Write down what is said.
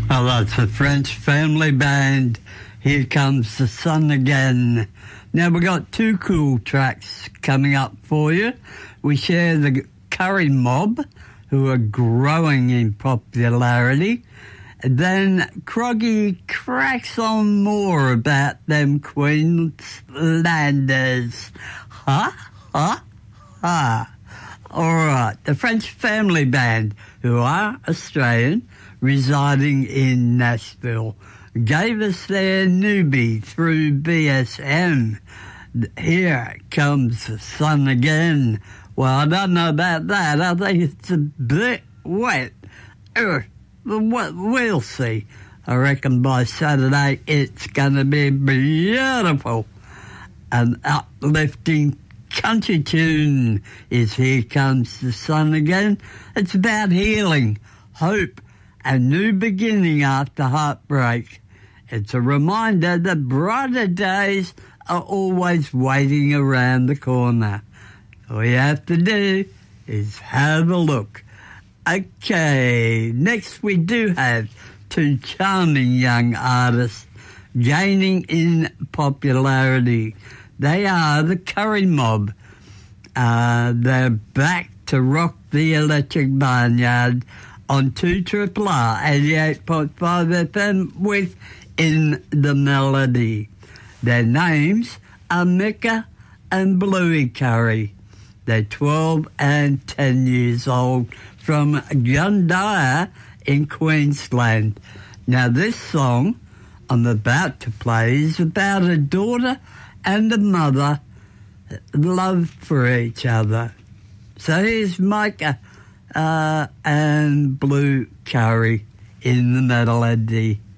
Oh, that's the French Family Band. Here Comes the Sun Again. Now, we got two cool tracks coming up for you. We share the Curry Mob, who are growing in popularity. Then Croggy cracks on more about them Queenslanders. All right, the French Family Band, who are Australian, residing in Nashville, gave us their newbie through BSM. Here Comes the Sun Again. Well, I don't know about that. I think it's a bit wet. We'll see. I reckon by Saturday it's going to be beautiful. An uplifting country tune is Here Comes the Sun Again. It's about healing, hope, a new beginning after heartbreak. It's a reminder that brighter days are always waiting around the corner. All you have to do is have a look. Okay, next we do have two charming young artists gaining in popularity. They are the Curry Mob. They're back to rock the electric barnyard on 2RRR 88.5 FM with In the Melody. Their names are Mecca and Bluey Curry. They're 12 and 10 years old from Gundyre in Queensland. Now, this song I'm about to play is about a daughter and a mother love for each other. So here's Micah and Blue Curry in the melody.